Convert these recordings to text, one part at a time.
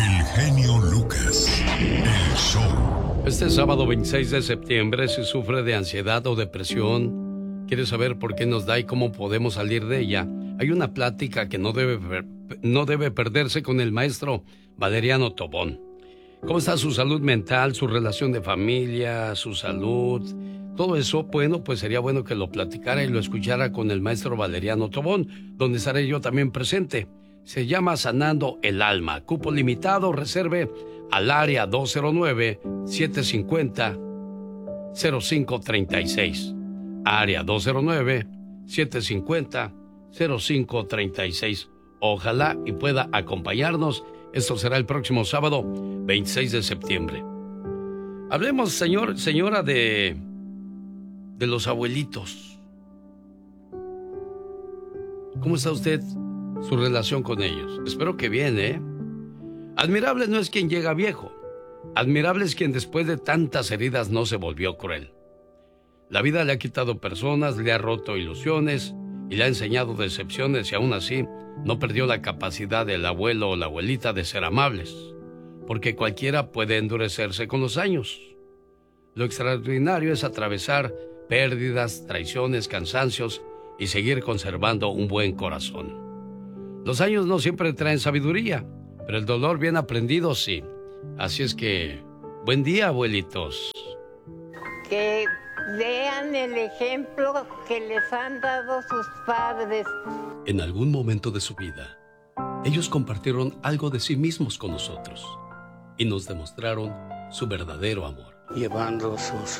El genio Lucas, el show. Este sábado 26 de septiembre, si sufre de ansiedad o depresión, quiere saber por qué nos da y cómo podemos salir de ella, hay una plática que no debe perderse con el maestro Valeriano Tobón. ¿Cómo está su salud mental, su relación de familia, su salud? Todo eso, bueno, pues sería bueno que lo platicara y lo escuchara con el maestro Valeriano Tobón, donde estaré yo también presente. Se llama Sanando el Alma. Cupo limitado, reserve al área 209-750-0536. Área 209-750-0536. Ojalá y pueda acompañarnos. Esto será el próximo sábado, 26 de septiembre. Hablemos, señora, de los abuelitos. ¿Cómo está usted, su relación con ellos? Espero que bien, ¿eh? Admirable no es quien llega viejo. Admirable es quien después de tantas heridas no se volvió cruel. La vida le ha quitado personas, le ha roto ilusiones y le ha enseñado decepciones y aún así no perdió la capacidad del abuelo o la abuelita de ser amables, porque cualquiera puede endurecerse con los años. Lo extraordinario es atravesar pérdidas, traiciones, cansancios y seguir conservando un buen corazón. Los años no siempre traen sabiduría, pero el dolor bien aprendido sí. Así es que, buen día, abuelitos. Que vean el ejemplo que les han dado sus padres. En algún momento de su vida, ellos compartieron algo de sí mismos con nosotros y nos demostraron su verdadero amor. Llevando sus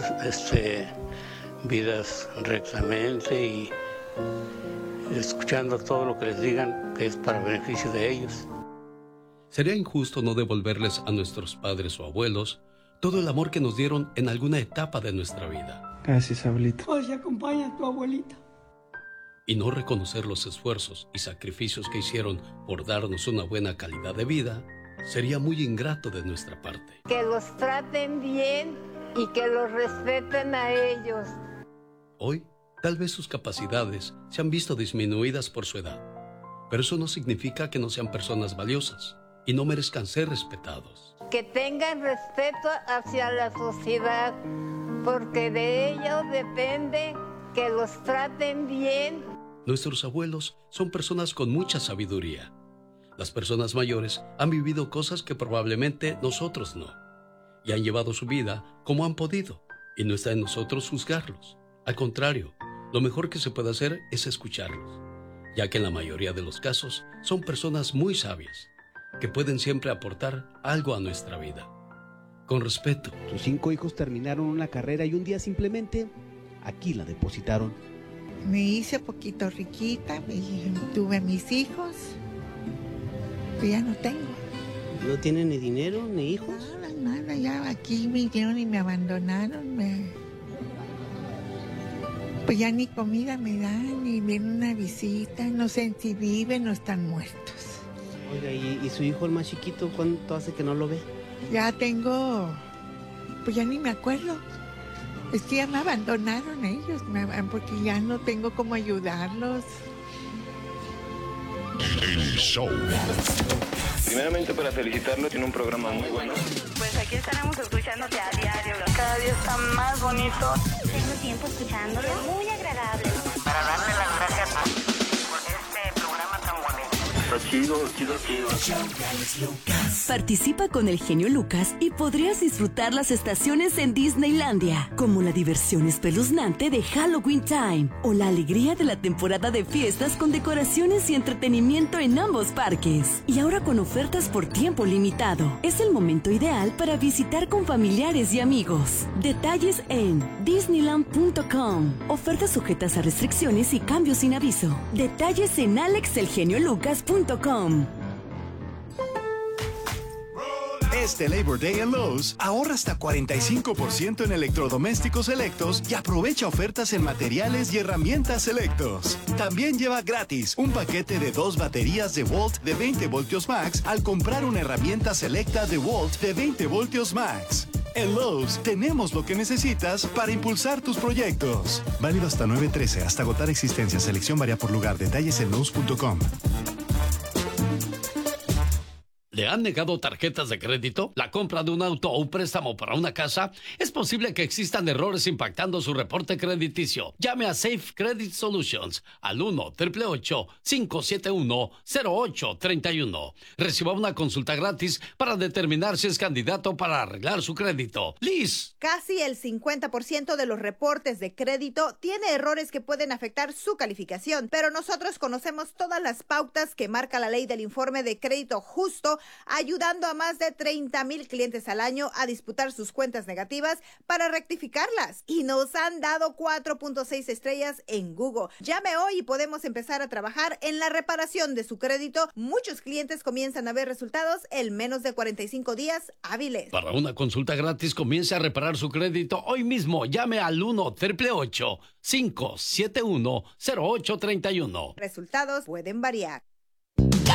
vidas rectamente y escuchando todo lo que les digan que es para beneficio de ellos. Sería injusto no devolverles a nuestros padres o abuelos todo el amor que nos dieron en alguna etapa de nuestra vida. Gracias, abuelita. Pues acompaña a tu abuelita. Y no reconocer los esfuerzos y sacrificios que hicieron por darnos una buena calidad de vida sería muy ingrato de nuestra parte. Que los traten bien y que los respeten a ellos. Hoy, tal vez sus capacidades se han visto disminuidas por su edad, pero eso no significa que no sean personas valiosas y no merezcan ser respetados. Que tengan respeto hacia la sociedad, porque de ellos depende que los traten bien. Nuestros abuelos son personas con mucha sabiduría. Las personas mayores han vivido cosas que probablemente nosotros no, y han llevado su vida como han podido, y no está en nosotros juzgarlos. Al contrario, lo mejor que se puede hacer es escucharlos, ya que en la mayoría de los casos son personas muy sabias, que pueden siempre aportar algo a nuestra vida. Con respeto. Sus 5 hijos terminaron una carrera y un día simplemente aquí la depositaron. Me hice poquito riquita y tuve mis hijos, pero ya no tengo. ¿No tiene ni dinero ni hijos? Nada, ya aquí me dieron y me abandonaron. Pues ya ni comida me dan, ni viene una visita, no sé si viven o están muertos. Oiga, ¿y su hijo el más chiquito cuánto hace que no lo ve? Ya tengo, pues ya ni me acuerdo. Es que ya me abandonaron ellos, porque ya no tengo cómo ayudarlos. El show. Primeramente para felicitarlo, tiene un programa muy bueno. Pues aquí estaremos escuchándote a diario. Cada día está más bonito. Tengo tiempo escuchándolo, muy agradable. Para darle las gracias por este programa tan bonito. Está chido. Participa con el genio Lucas y podrías disfrutar las estaciones en Disneylandia, como la diversión espeluznante de Halloween Time o la alegría de la temporada de fiestas con decoraciones y entretenimiento en ambos parques. Y ahora con ofertas por tiempo limitado. Es el momento ideal para visitar con familiares y amigos. Detalles en Disneyland.com. Ofertas sujetas a restricciones y cambios sin aviso. Detalles en alexelgeniolucas.com. Este Labor Day en Lowe's, ahorra hasta 45% en electrodomésticos selectos y aprovecha ofertas en materiales y herramientas selectos. También lleva gratis un paquete de 2 baterías DeWalt de 20 voltios max al comprar una herramienta selecta DeWalt de 20 voltios max. En Lowe's tenemos lo que necesitas para impulsar tus proyectos. Válido hasta 9/13, hasta agotar existencia. Selección varía por lugar. Detalles en Lowe's.com. ¿Le han negado tarjetas de crédito? ¿La compra de un auto o un préstamo para una casa? Es posible que existan errores impactando su reporte crediticio. Llame a Safe Credit Solutions al 1-888-571-0831. Reciba una consulta gratis para determinar si es candidato para arreglar su crédito. Liz. Casi el 50% de los reportes de crédito tiene errores que pueden afectar su calificación, pero nosotros conocemos todas las pautas que marca la ley del informe de crédito justo, ayudando a más de 30,000 clientes al año a disputar sus cuentas negativas para rectificarlas. Y nos han dado 4.6 estrellas en Google. Llame hoy y podemos empezar a trabajar en la reparación de su crédito. Muchos clientes comienzan a ver resultados en menos de 45 días hábiles. Para una consulta gratis, comience a reparar su crédito hoy mismo. Llame al 1-888-571-0831. Resultados pueden variar.